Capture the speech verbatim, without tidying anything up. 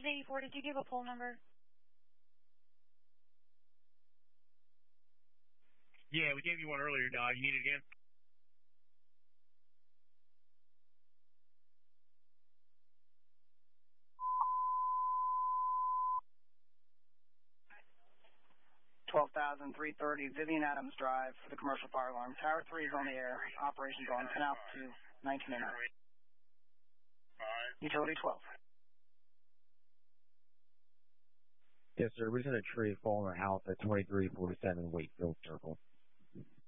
Station eighty-four, did you give a poll number? Yeah, we gave you one earlier, dog. You need it again? twelve thousand three thirty Vivian Adams Drive for the commercial fire alarm. Tower three is on the air. Operations on. Canal two, nineteen oh nine. Utility twelve. Yes, sir. We just had a tree fall in our house at twenty-three forty-seven Wakefield Circle.